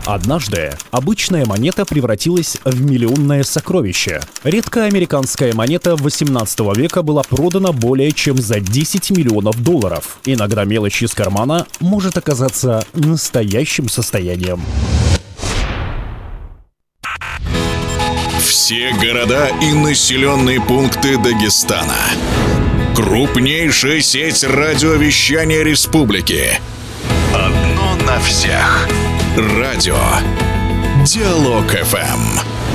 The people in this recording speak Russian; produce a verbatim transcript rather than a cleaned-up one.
Однажды обычная монета превратилась в миллионное сокровище. Редкая американская монета восемнадцатого века была продана более чем за десять миллионов долларов. Иногда мелочь из кармана может оказаться настоящим состоянием. Все города и населенные пункты Дагестана. Крупнейшая сеть радиовещания республики. Одно на всех. Радио Диалог эф эм.